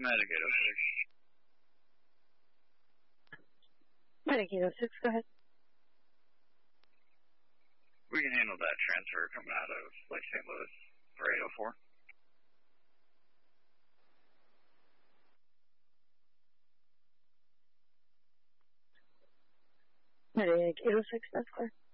Medic 806. Medic 806, go ahead. We can handle that transfer coming out of Lake St. Louis for 804. Medic 806, that's clear.